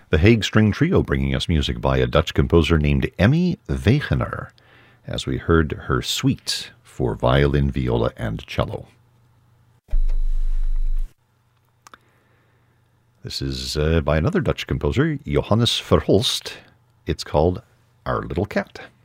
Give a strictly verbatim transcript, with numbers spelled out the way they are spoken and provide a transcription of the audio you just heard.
The Hague String Trio bringing us music by a Dutch composer named Emmy Wegener, as we heard her suite for violin, viola, and cello. This is uh, by another Dutch composer, Johannes Verhulst. It's called Our Little Cat.